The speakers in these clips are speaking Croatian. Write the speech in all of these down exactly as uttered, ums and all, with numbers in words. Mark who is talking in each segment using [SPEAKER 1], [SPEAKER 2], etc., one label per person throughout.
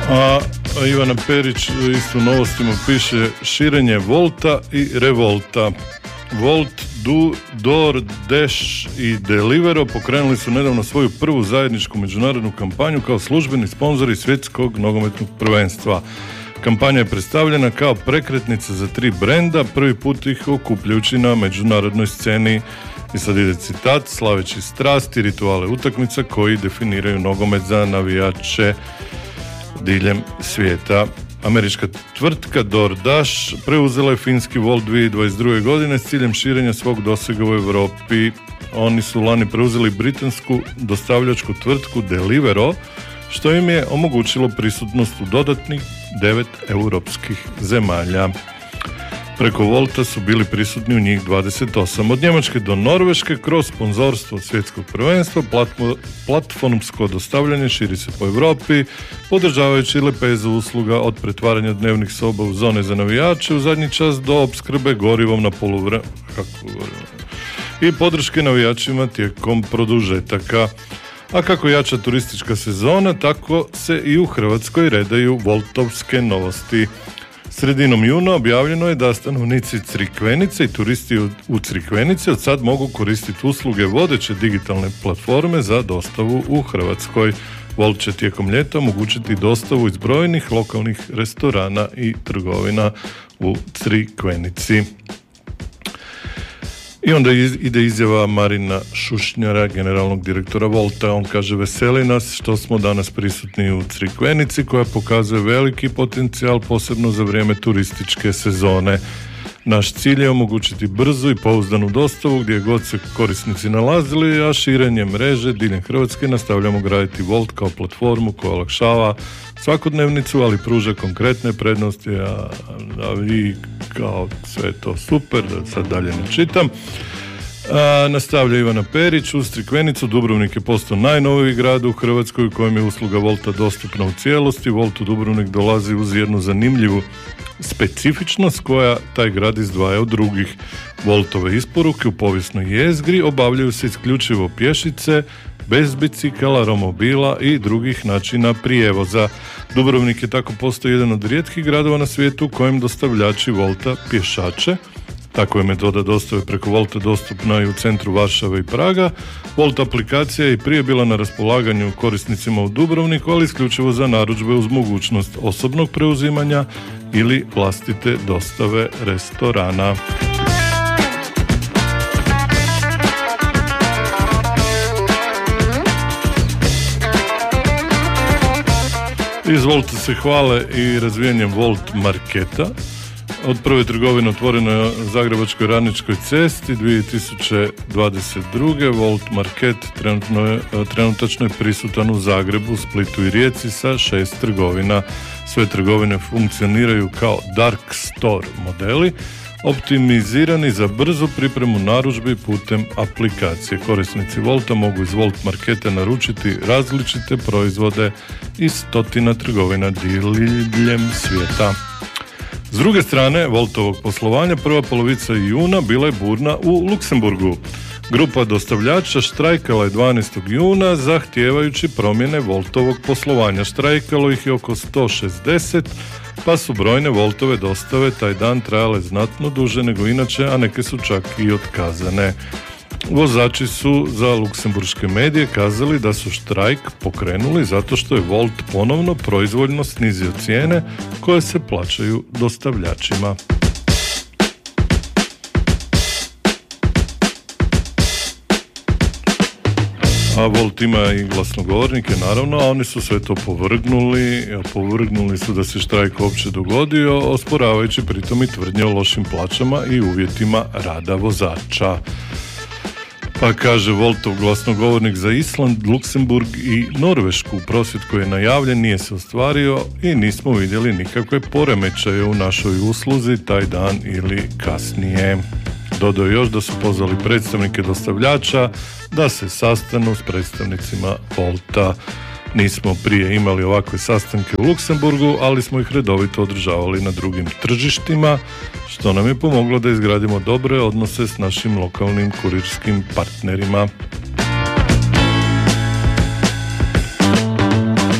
[SPEAKER 1] A Ivana Perić isto u novostima piše širenje Volta i Revolta. Volt, Do, Door, Dash i Delivero pokrenuli su nedavno svoju prvu zajedničku međunarodnu kampanju kao službeni sponzori svjetskog nogometnog prvenstva. Kampanja je predstavljena kao prekretnica za tri brenda, prvi put ih okupljujući na međunarodnoj sceni. I sad ide citat: slaveći strast i rituale utakmica koji definiraju nogomet za navijače diljem svijeta. Američka tvrtka DoorDash preuzela je finski Volt dvije tisuće dvadeset druge godine s ciljem širenja svog dosega u Europi. Oni su lani preuzeli britansku dostavljačku tvrtku Delivero, što im je omogućilo prisutnost u dodatnih devet europskih zemalja. Preko Volta su bili prisutni u njih dvadeset osam. Od Njemačke do Norveške kroz sponzorstvo svjetskog prvenstva platformsko dostavljanje širi se po Europi, podržavajući lepezu usluga od pretvaranja dnevnih soba u zone za navijače u zadnji čas do opskrbe gorivom na poluvre... i podrške navijačima tijekom produžetaka. A kako jača turistička sezona, tako se i u Hrvatskoj redaju voltovske novosti. Sredinom juna objavljeno je da stanovnici Crikvenice i turisti u Crikvenici od sad mogu koristiti usluge vodeće digitalne platforme za dostavu u Hrvatskoj. Volt će tijekom ljeta omogućiti dostavu iz brojnih lokalnih restorana i trgovina u Crikvenici. I onda ide izjava Marina Šušnjara, generalnog direktora Volta. On kaže: veseli nas što smo danas prisutni u Crikvenici, koja pokazuje veliki potencijal, posebno za vrijeme turističke sezone. Naš cilj je omogućiti brzu i pouzdanu dostavu gdje god se korisnici nalazili, a širenje mreže diljem Hrvatske nastavljamo graditi Volt kao platformu koja olakšava svakodnevnicu, ali pruža konkretne prednosti, a, a vi kao sve to super, da sad dalje ne čitam. A, nastavlja Ivana Perić: uz Crikvenicu Dubrovnik je postao najnoviji grad u Hrvatskoj u kojem je usluga Volta dostupna u cijelosti. Volt u Dubrovnik dolazi uz jednu zanimljivu specifičnost koja taj grad izdvaja od drugih. Voltove isporuke u povijesnoj jezgri obavljaju se isključivo pješice, bez bicikala, romobila i drugih načina prijevoza. Dubrovnik je tako postao jedan od rijetkih gradova na svijetu u kojem dostavljači Volta pješače. Tako je metoda dostave preko Volta dostupna i u centru Varšave i Praga. Volt aplikacija je i prije bila na raspolaganju korisnicima u Dubrovniku, ali isključivo za narudžbe uz mogućnost osobnog preuzimanja ili vlastite dostave restorana. Iz Volta se hvale i razvijanjem Volt marketa. Od prve trgovine otvoreno je na Zagrebačkoj Radničkoj cesti dvije tisuće dvadeset druge. Volt market trenutno je, trenutačno je prisutan u Zagrebu, Splitu i Rijeci sa šest trgovina. Sve trgovine funkcioniraju kao dark store modeli, optimizirani za brzu pripremu narudžbi putem aplikacije. Korisnici Volta mogu iz Volt marketa naručiti različite proizvode iz stotina trgovina diljem svijeta. S druge strane Voltovog poslovanja, prva polovica juna bila je burna u Luksemburgu. Grupa dostavljača štrajkala je dvanaestog juna zahtijevajući promjene Voltovog poslovanja. Štrajkalo ih je oko sto šezdeset, pa su brojne Voltove dostave taj dan trajale znatno duže nego inače, a neke su čak i otkazane. Vozači su za luksemburške medije kazali da su štrajk pokrenuli zato što je Volt ponovno proizvoljno snizio cijene koje se plaćaju dostavljačima. A Volt ima i glasnogovornike, naravno, a oni su sve to povrgnuli, povrgnuli su da se štrajk uopće dogodio, osporavajući pritom i tvrdnje o lošim plaćama i uvjetima rada vozača. Pa kaže Voltov glasnogovornik za Island, Luksemburg i Norvešku: prosvjed koji je najavljen nije se ostvario i nismo vidjeli nikakve poremećaje u našoj usluzi taj dan ili kasnije. Dodao još da su pozvali predstavnike dostavljača da se sastanu s predstavnicima Volta. Nismo prije imali ovakve sastanke u Luksemburgu, ali smo ih redovito održavali na drugim tržištima, što nam je pomoglo da izgradimo dobre odnose s našim lokalnim kurirskim partnerima.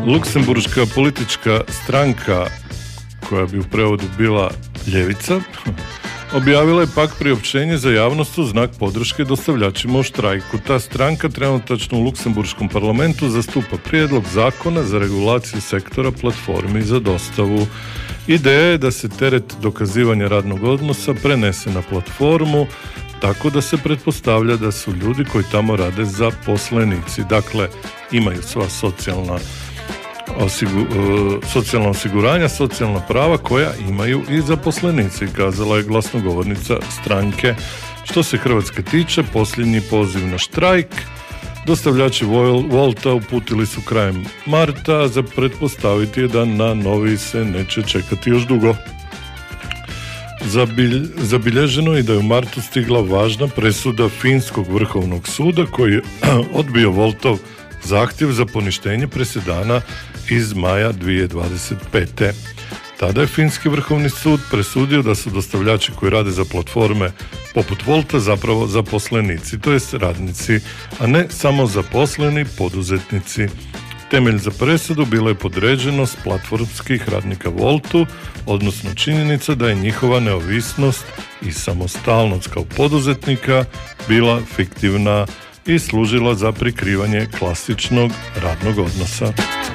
[SPEAKER 1] Luksemburška politička stranka, koja bi u prevodu bila Ljevica, objavila je pak priopćenje za javnost u znak podrške dostavljačima u štrajku. Ta stranka trenutačno u Luksemburškom parlamentu zastupa prijedlog zakona za regulaciju sektora platformi za dostavu. Ideja je da se teret dokazivanja radnog odnosa prenese na platformu, tako da se pretpostavlja da su ljudi koji tamo rade zaposlenici. Dakle, imaju sva socijalna Osigu, socijalna osiguranja, socijalna prava koja imaju i zaposlenici, kazala je glasnogovornica stranke. Što se Hrvatske tiče, posljednji poziv na štrajk dostavljači Wolta uputili su krajem marta, za pretpostaviti je da na novi se neće čekati još dugo. Zabilj, zabilježeno je da je u martu stigla važna presuda Finskog vrhovnog suda koji je odbio Woltov zahtjev za poništenje presedana iz maja dvije tisuće dvadeset pete. Tada je Finski vrhovni sud presudio da su dostavljači koji rade za platforme poput Wolta zapravo zaposlenici, to jest radnici, a ne samo zaposleni poduzetnici. Temelj za presudu bila je podređenost platformskih radnika Woltu, odnosno činjenica da je njihova neovisnost i samostalnost kao poduzetnika bila fiktivna i služila za prikrivanje klasičnog radnog odnosa.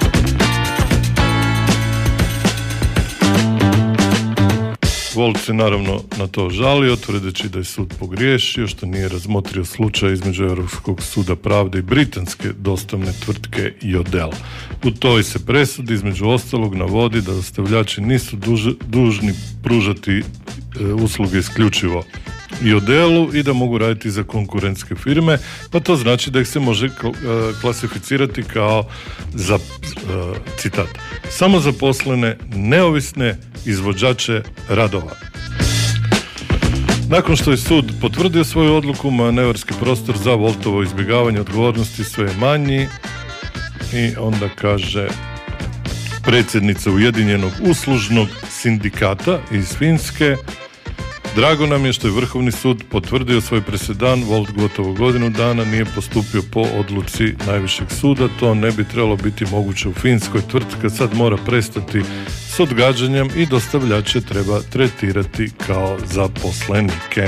[SPEAKER 1] Wolt se naravno na to žalio, tvrdeći da je sud pogriješio što nije razmotrio slučaj između Europskog suda pravde i britanske dostavne tvrtke Yodel. U toj se presudi između ostalog navodi da dostavljači nisu duž, dužni pružati e, usluge isključivo Yodelu i da mogu raditi za konkurentske firme, pa to znači da ih se može klasificirati kao za, citat, samozaposlene, neovisne izvođače radova. Nakon što je sud potvrdio svoju odluku, manevarski prostor za Woltovo izbjegavanje odgovornosti sve je manji i onda kaže predsjednica Ujedinjenog uslužnog sindikata iz Finske: drago nam je što je Vrhovni sud potvrdio svoj presedan. Wolt gotovo godinu dana nije postupio po odluci najvišeg suda. To ne bi trebalo biti moguće u Finskoj. Tvrtka sad mora prestati s odgađanjem i dostavljače treba tretirati kao zaposlenike.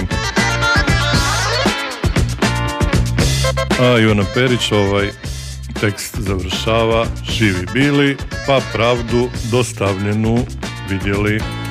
[SPEAKER 1] A Ivana Perić ovaj tekst završava: živi bili, pa pravdu dostavljenu vidjeli.